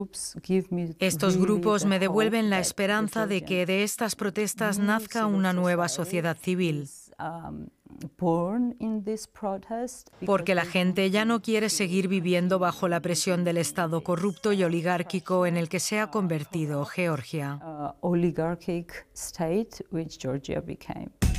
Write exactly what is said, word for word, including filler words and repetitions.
Estos grupos me devuelven la esperanza de que de estas protestas nazca una nueva sociedad civil. Porque la gente ya no quiere seguir viviendo bajo la presión del Estado corrupto y oligárquico en el que se ha convertido Georgia.